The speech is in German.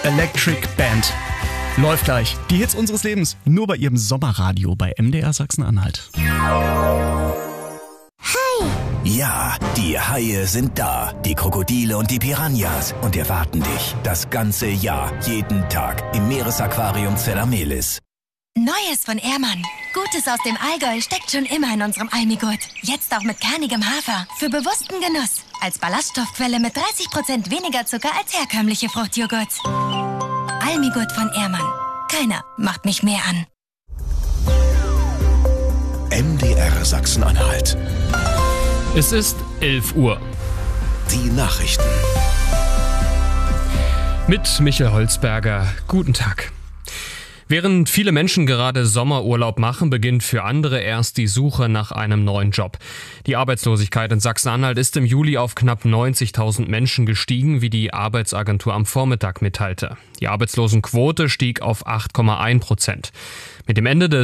Electric Band. Läuft gleich. Die Hits unseres Lebens. Nur bei ihrem Sommerradio bei MDR Sachsen-Anhalt. Ja, die Haie sind da. Die Krokodile und die Piranhas. Und erwarten dich das ganze Jahr, jeden Tag im Meeresaquarium Zellamelis. Neues von Ehrmann. Gutes aus dem Allgäu steckt schon immer in unserem Almigurt. Jetzt auch mit kernigem Hafer. Für bewussten Genuss. Als Ballaststoffquelle mit 30% weniger Zucker als herkömmliche Fruchtjoghurts. Almigurt von Ehrmann. Keiner macht mich mehr an. MDR Sachsen-Anhalt. Es ist 11 Uhr. Die Nachrichten. Mit Michael Holzberger. Guten Tag. Während viele Menschen gerade Sommerurlaub machen, beginnt für andere erst die Suche nach einem neuen Job. Die Arbeitslosigkeit in Sachsen-Anhalt ist im Juli auf knapp 90.000 Menschen gestiegen, wie die Arbeitsagentur am Vormittag mitteilte. Die Arbeitslosenquote stieg auf 8,1%. Mit dem Ende des